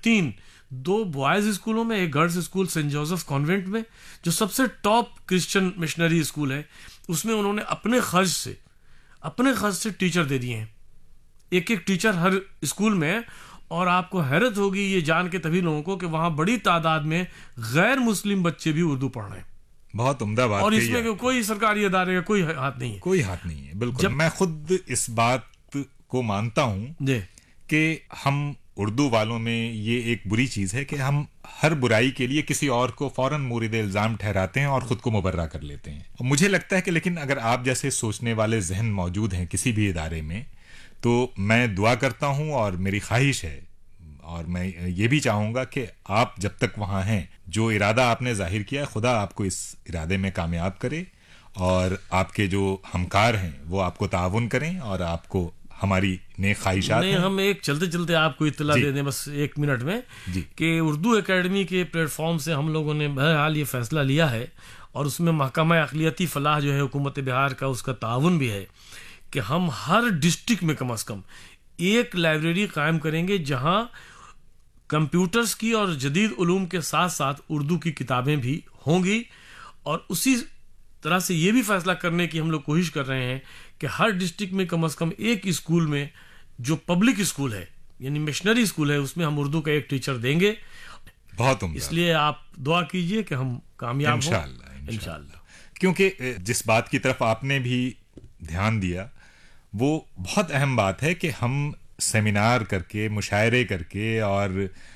3 2 boys اسکولوں میں، ایک girls school Saint Joseph convent میں جو سب سے ٹاپ کرسچن مشنری اسکول ہے، اس میں انہوں نے اپنے خرچ سے ٹیچر دے دیے ہیں، ایک ٹیچر ہر اسکول میں. اور آپ کو حیرت ہوگی یہ جان کے تبھی لوگوں کو کہ وہاں بڑی تعداد میں غیر مسلم بچے بھی اردو پڑھ رہے ہیں. بہت عمدہ بات. اور اس میں کوئی سرکاری ادارے کا کوئی ہاتھ نہیں ہے. بالکل. میں خود اس بات کو مانتا ہوں جی کہ ہم اردو والوں میں یہ ایک بری چیز ہے کہ ہم ہر برائی کے لیے کسی اور کو فوراً مورد الزام ٹھہراتے ہیں اور خود کو مبرہ کر لیتے ہیں. اور مجھے لگتا ہے کہ لیکن اگر آپ جیسے سوچنے والے ذہن موجود ہیں کسی بھی ادارے میں، تو میں دعا کرتا ہوں اور میری خواہش ہے اور میں یہ بھی چاہوں گا کہ آپ جب تک وہاں ہیں، جو ارادہ آپ نے ظاہر کیا ہے، خدا آپ کو اس ارادے میں کامیاب کرے، اور آپ کے جو ہمکار ہیں وہ آپ کو تعاون کریں، اور آپ کو ہماری نیک خواہشات ہیں. ہم ایک چلتے آپ کو اطلاع دے دیں بس 1 منٹ میں کہ اردو اکیڈمی کے پلیٹ فارم سے ہم لوگوں نے بہرحال یہ فیصلہ لیا ہے، اور اس میں محکمہ اقلیتی فلاح جو ہے حکومت بہار کا، اس کا تعاون بھی ہے کہ ہم ہر ڈسٹرکٹ میں کم از کم ایک لائبریری قائم کریں گے جہاں کمپیوٹرز کی اور جدید علوم کے ساتھ ساتھ اردو کی کتابیں بھی ہوں گی. اور اسی طرح سے یہ بھی فیصلہ کرنے کی ہم لوگ کوشش کر رہے ہیں کہ ہر ڈسٹرکٹ میں کم از کم ایک اسکول میں جو پبلک اسکول ہے یعنی مشنری اسکول ہے، اس میں ہم اردو کا ایک ٹیچر دیں گے. بہت عمدہ. اس لیے آپ دعا کیجئے کہ ہم کامیاب ہوں انشاءاللہ. کیونکہ جس بات کی طرف آپ نے بھی دھیان دیا وہ بہت اہم بات ہے کہ ہم سیمینار کر کے، مشاعرے کر کے، اور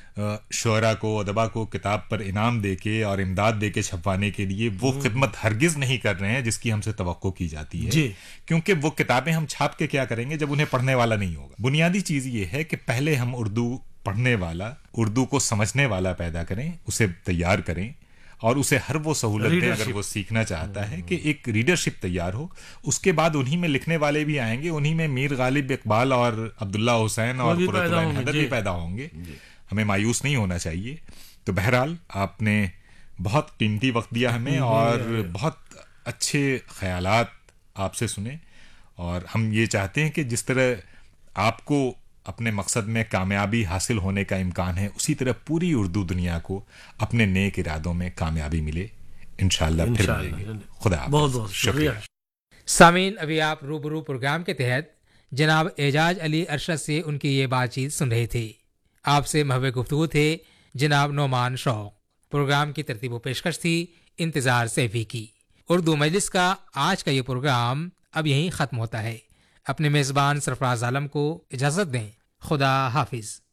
شعراء کو، ادبا کو کتاب پر انعام دے کے اور امداد دے کے چھپوانے کے لیے وہ خدمت ہرگز نہیں کر رہے ہیں جس کی ہم سے توقع کی جاتی ہے. کیونکہ وہ کتابیں ہم چھاپ کے کیا کریں گے جب انہیں پڑھنے والا نہیں ہوگا. بنیادی چیز یہ ہے کہ پہلے ہم اردو پڑھنے والا، اردو کو سمجھنے والا پیدا کریں، اسے تیار کریں، اور اسے ہر وہ سہولت دیں اگر وہ سیکھنا چاہتا ہے کہ ایک ریڈرشپ تیار ہو. اس کے بعد انہی میں لکھنے والے بھی آئیں گے، انہی میں میر غالب اقبال اور عبداللہ حسین اور قرۃ العین حیدر بھی پیدا ہوں گے. ہمیں مایوس نہیں ہونا چاہیے. تو بہرحال آپ نے بہت قیمتی وقت دیا ہمیں، اور بہت اچھے خیالات آپ سے سنے، اور ہم یہ چاہتے ہیں کہ جس طرح آپ کو اپنے مقصد میں کامیابی حاصل ہونے کا امکان ہے، اسی طرح پوری اردو دنیا کو اپنے نیک ارادوں میں کامیابی ملے. انشاءاللہ پھر ملیں گے. خدا حافظ. بہت بہت شکریہ. سامعین، ابھی آپ روبرو پروگرام کے تحت جناب اعجاز علی ارشد سے ان کی یہ بات چیت سن رہے تھے. آپ سے محو گفتگو تھے جناب نعمان شوق. پروگرام کی ترتیب و پیشکش تھی انتظار سیفی کی. اردو مجلس کا آج کا یہ پروگرام اب یہیں ختم ہوتا ہے. اپنے میزبان سرفراز عالم کو اجازت دیں. خدا حافظ.